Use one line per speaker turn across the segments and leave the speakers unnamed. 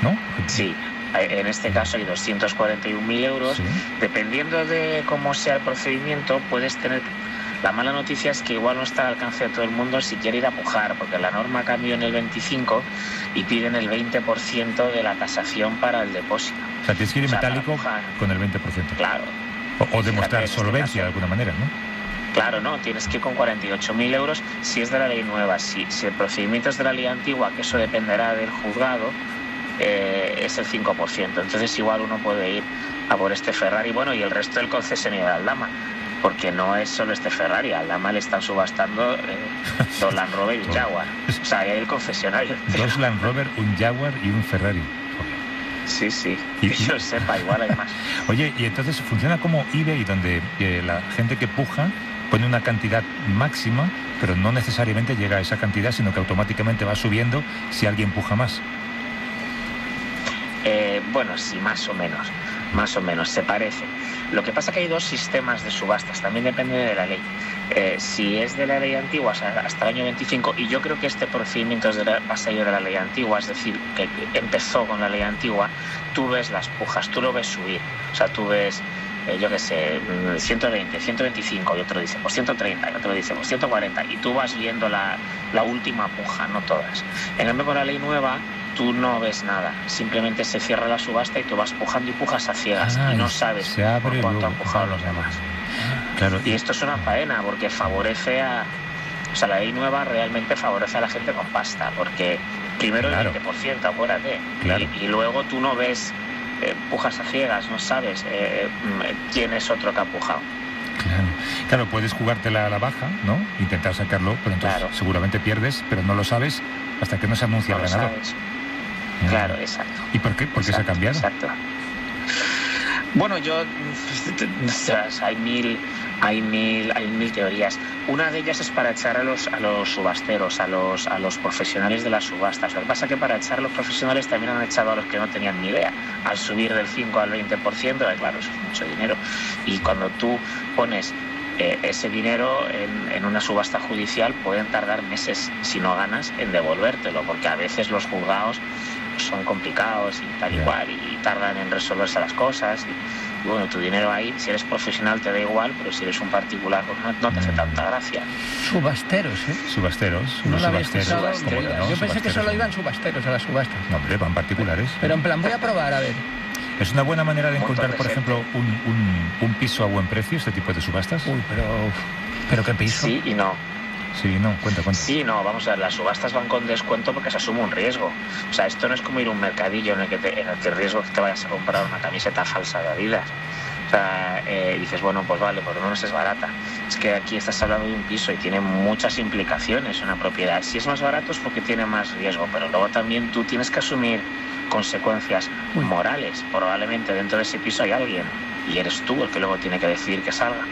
¿no?
Sí, en este caso hay 241.000 euros.
Sí.
Dependiendo de cómo sea el procedimiento, puedes tener... La mala noticia es que igual no está al alcance de todo el mundo si quiere ir a pujar, porque la norma cambió en el 25 y piden el 20% de la tasación para el depósito.
O sea, tienes que ir en metálico con el 20%.
Claro.
O demostrar solvencia de alguna manera, ¿no?
Claro, no, tienes que ir con 48.000 euros si es de la ley nueva. Si el procedimiento es de la ley antigua, que eso dependerá del juzgado, es el 5%. Entonces igual uno puede ir a por este Ferrari, bueno, y el resto del concesionario de Aldama, porque no es solo este Ferrari. A Aldama le están subastando dos Land Rover y un Jaguar. O sea, hay el concesionario.
Dos Land Rover, un Jaguar y un Ferrari.
Sí, sí, que yo sepa, igual hay más.
Oye, y entonces funciona como eBay, donde la gente que puja pone una cantidad máxima, pero no necesariamente llega a esa cantidad, sino que automáticamente va subiendo si alguien puja más.
Bueno, sí, más o menos, se parece. Lo que pasa es que hay dos sistemas de subastas, también depende de la ley. Si es de la ley antigua, o sea, hasta el año 25, y yo creo que este procedimiento va a salir de la ley antigua, es decir, que empezó con la ley antigua, tú ves las pujas, tú lo ves subir, o sea, tú ves, yo qué sé, 120, 125, y otro dice, pues 130, y otro dice, pues 140, y tú vas viendo la última puja, no todas. En cambio, con la ley nueva, tú no ves nada, simplemente se cierra la subasta y tú vas pujando y pujas a ciegas y no sabes por cuánto han pujado los demás.
Claro.
Y esto es una faena porque favorece a... O sea, la ley nueva realmente favorece a la gente con pasta, porque primero el 20%, acuérdate,
claro.
y luego tú no ves, pujas a ciegas, no sabes quién es otro que ha pujado.
Claro, puedes jugártela a la baja, ¿no? Intentar sacarlo, pero entonces seguramente pierdes, pero no lo sabes hasta que no se anuncia el ganador.
Sabes. Claro, exacto.
¿Y por qué? ¿Por qué se ha cambiado?
Exacto. Bueno, hay mil teorías. Una de ellas es para echar a los subasteros, a los profesionales de las subastas. Lo que pasa es que para echar a los profesionales también han echado a los que no tenían ni idea. Al subir del 5 al 20%, claro, eso es mucho dinero. Y cuando tú pones ese dinero en una subasta judicial, pueden tardar meses, si no ganas, en devolvértelo, porque a veces los juzgados son complicados y tal igual, y tardan en resolverse las cosas. Y bueno, tu dinero ahí, si eres profesional te da igual, pero si eres un particular, pues no te hace tanta gracia.
Subasteros, ¿eh?
Subasteros.
No lo había escuchado.
No,
yo pensé que solo iban subasteros a las subastas.
No, hombre, van particulares.
Pero en plan, voy a probar, a ver.
¿Es una buena manera de encontrar, por ejemplo, un piso a buen precio, este tipo de subastas?
Uy, pero ¿qué piso?
Sí y no.
Sí, no, cuenta.
Sí, no, vamos a ver, las subastas van con descuento porque se asume un riesgo. O sea, esto no es como ir a un mercadillo en el que el riesgo es que te vayas a comprar una camiseta falsa de Adidas. O sea, dices, bueno, pues vale, por lo menos es barata. Es que aquí estás hablando de un piso y tiene muchas implicaciones una propiedad. Si es más barato es porque tiene más riesgo, pero luego también tú tienes que asumir consecuencias morales. Probablemente dentro de ese piso hay alguien y eres tú el que luego tiene que decidir que salga.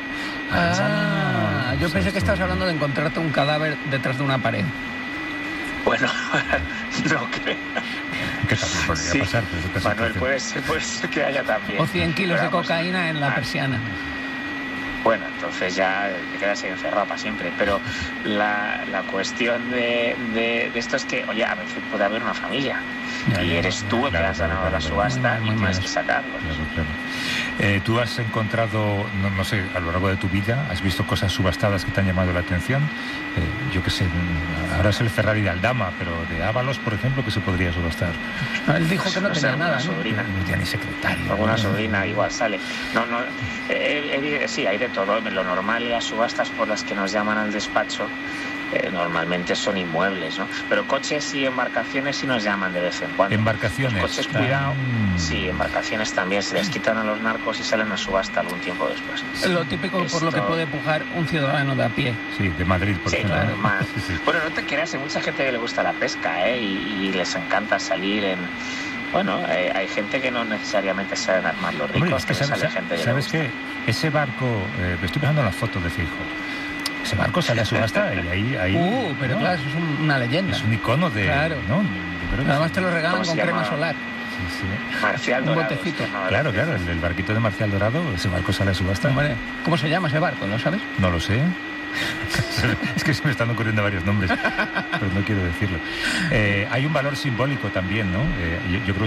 Yo pensé que estabas hablando de encontrarte un cadáver detrás de una pared.
Bueno, no creo.
Que también podría pasar. Pero
Manuel, puede ser que haya también.
O 100 kilos de cocaína en la persiana.
Bueno, entonces ya te quedas ahí encerrado para siempre. Pero la cuestión de esto es que, oye, a veces puede haber una familia. Y eres tú el que has ganado la subasta y tienes que sacarlo.
Claro. ¿Tú has encontrado, no sé, a lo largo de tu vida, has visto cosas subastadas que te han llamado la atención? Yo qué sé, ahora es el Ferrari de Aldama, pero de Ábalos, por ejemplo, que se podría subastar.
Él dijo que no tenía nada,
sobrina.
No tenía ni secretario.
Alguna sobrina igual sale. Sí, hay de todo. Lo normal en las subastas por las que nos llaman al despacho normalmente son inmuebles, ¿no? Pero coches y embarcaciones sí nos llaman de vez en cuando.
¿Embarcaciones?
Los coches, cuidado. Sí, embarcaciones también. Se les quitan a los narcos y salen a subasta algún tiempo después.
Lo típico por lo que puede pujar un ciudadano de a pie.
Sí, de Madrid, por ejemplo.
Claro, sí. Bueno, no te creas, hay mucha gente que le gusta la pesca, y les encanta salir en... Bueno, hay gente que no necesariamente saben armar los ricos.
Hombre, es que ¿sabes qué? Ese barco, estoy pensando en las fotos de Feijóo. Ese barco sale a subasta y ahí
pero
¿no?
claro, eso es una leyenda.
Es un icono de...
Claro.
¿no?
Además te lo regalan con crema solar.
Sí.
Marcial Dorado.
Un botecito.
Claro, el barquito de Marcial Dorado, ese barco sale a subasta.
Hombre, ¿cómo se llama ese barco? ¿Lo sabes?
No lo sé. Es que se me están ocurriendo varios nombres, pero no quiero decirlo. Hay un valor simbólico también, ¿no? Yo creo